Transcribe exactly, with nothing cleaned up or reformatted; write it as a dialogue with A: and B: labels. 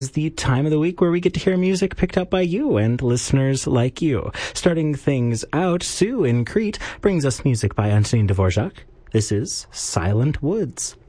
A: is the time of the week where we get to hear music picked up by you and listeners like you. Starting things out, Sue in Crete brings us music by Antonin Dvorak. This is Silent Woods.